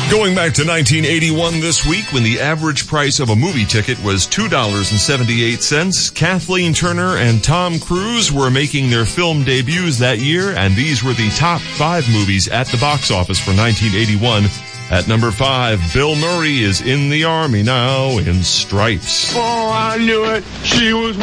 Going back to 1981 this week, when the average price of a movie ticket was $2.78, Kathleen Turner and Tom Cruise were making their film debuts that year, and these were the top 5 movies at the box office for 1981. At number 5, Bill Murray is in the Army now in Stripes. Oh, I knew it. She was